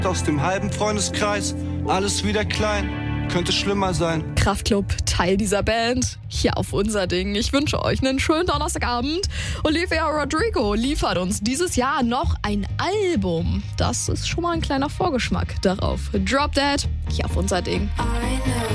aus dem halben Freundeskreis. Alles wieder klein, könnte schlimmer sein. Kraftklub, Teil dieser Band, hier auf unser Ding. Ich wünsche euch einen schönen Donnerstagabend. Olivia Rodrigo liefert uns dieses Jahr noch ein Album. Das ist schon mal ein kleiner Vorgeschmack darauf. Drop Dead, hier auf unser Ding.